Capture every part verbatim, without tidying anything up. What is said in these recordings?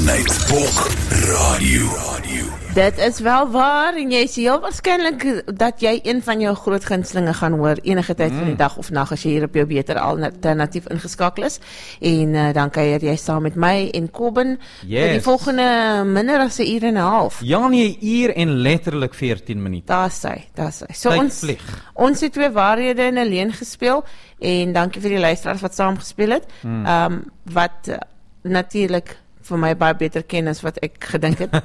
Night Bok Radio. Dit is wel waar, en jy is heel waarskynlik dat jy een van jou groot gunstelinge gaan hoor enige tyd mm. van die dag of nag as jy hier op jou beter alternatief ingeskakel is. En uh, dan kuier jy saam met my en Kobben yes. vir die volgende minder as 'n uur en 'n half. Ja, nee, uur en letterlik veertien minute. Daar sy, daar sy. So Tyd ons, vlieg. ons het twee waarhede in 'n leen gespeel, en dankie vir die luisteraars wat saam gespeel het. Mm. Um, wat uh, natuurlik vir my baie beter ken as wat ek gedink het.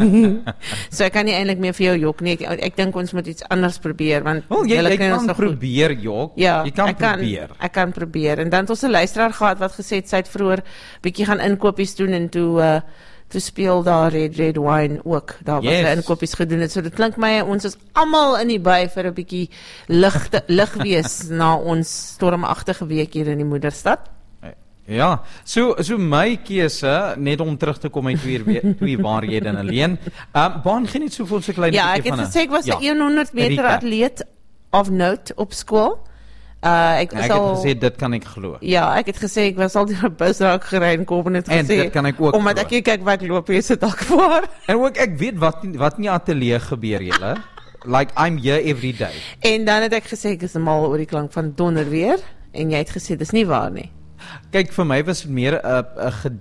So ek kan nie eintlik meer vir jou jok nie. Ek, ek dink ons moet iets anders probeer, want Wel, jy, jy ken ons kan nog goed. probeer, Jok. Ja, jy kan ek kan, probeer. ek kan probeer. En dan het ons 'n luisteraar gehad wat gesê het sy het vroeër bietjie gaan inkopies doen, en toe uh, toe speel daar Red Red Wine ook. Daar was Yes. sy inkopies gedoen het. So dit klink my ons is almal in die by vir 'n bietjie lig lig wees na ons stormagtige week hier in die moederstad. Ja, so so my keuse, net om terug te kom met twee twee waarhede in 'n leen. Um, Baan, gee net so vir ons 'n klein Ja, ek bietjie het van gesê ek was 'n ja, honderd meter recap. atleet of note op skool. Uh, ek Ek is het al, gesê, dit kan ek glo. ja, ek het gesê ek was al deur 'n bus raak gery en Kobben het En gesê dit kan ek ook omdat glo. ek hier kyk wat loop hier se dalk voor. En ook, ek weet wat, wat in die ateljee gebeur, julle. Like, I'm here every day. En dan het ek gesê ek is mal oor die klank van donder weer, en jy het gesê dis nie waar nie. Kyk, vir my was dit meer 'n 'n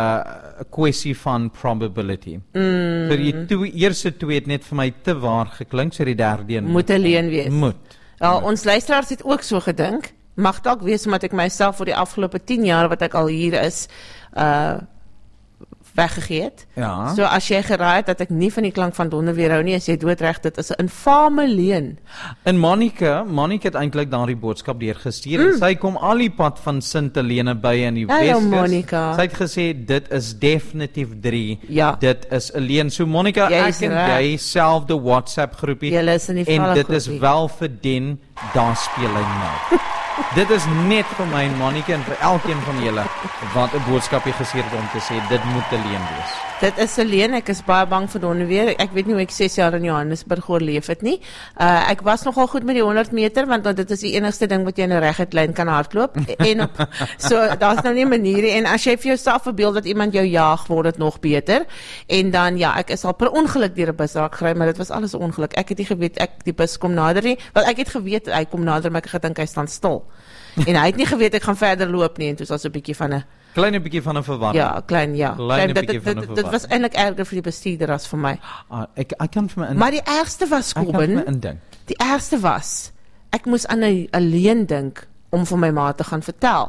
'n kwessie van probability. Mm. So die twee, eerste twee het net vir my te waar geklink, so die derde een Moet 'n leen wees. Moet. Ja, moet. ons luisteraars het ook so gedink. Mag dalk wees omdat ek myself vir die afgelope tien jaar wat ek al hier is, uh weggegee het. Ja. So as jy geraai het dat ek nie van die klank van donder weer hou nie, as jy doodreg, dit is 'n infame leuen. En Monica, Monica het eintlik daardie boodskap deurgestuur mm. en sy kom al die pad van Sint Helene by in die Hallo, Weskus. Monica. Sy het gesê dit is definitief drie. Ja. Dit is 'n leen. So Monica, Jy ek is en reg. jy selfde WhatsApp groepie. Julle is in die en valle dit is groepie. wel verdien, daar speel hy nou. Dit is net vir my en Monica en vir elkeen van julle wat 'n boodskapie gestuur het om te sê dit moet 'n leen wees. Dit is 'n leen. Ek is baie bang vir donder weer. Ek weet nie hoe ek ses jaar in Johannesburg oorleef het nie. Uh ek was nogal goed met die honderd meter, want dit is die enigste ding wat jy in 'n reguit lyn kan hardloop. En op, so daar's nou nie maniere, en as jy vir jouself verbeel dat iemand jou jaag, word dit nog beter. En dan ja, ek is al per ongeluk deur 'n bus raak gery, maar dit was alles 'n ongeluk. Ek het nie geweet ek die bus kom nader nie. Wel, ek het geweet hy kom nader, maar ek het gedink hy staan stil. En hy het nie geweet ek gaan verder loop nie, en toe was dit 'n bietjie van 'n Klein 'n bietjie van 'n verwarring. ja, klein ja. Klein dit, bietjie dit, van 'n dit, dit verwarring. was eintlik erger vir die bestuurder as vir my. Ah, ek ek kan vir my in, Maar die ergste was, ek kan vir Kobben, my indink. die ergste was, ek moes aan 'n alleen dink om vir my ma te gaan vertel.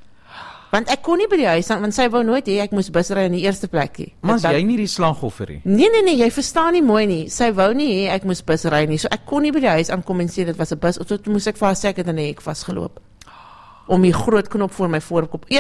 Want ek kon nie by die huis aan, want sy wou nooit hê ek moes busry in die eerste plekkie. Maar as Ek jy nie die slagoffer nie. Nee nee nee, jy verstaan nie mooi nie. Sy wou nie hê ek moes busry nie. So ek kon nie by die huis aankom en sê dit was 'n bus. Toe moes ek vir haar sê ek het in 'n hek vasgeloop. Om die groot knop voor my voorkop.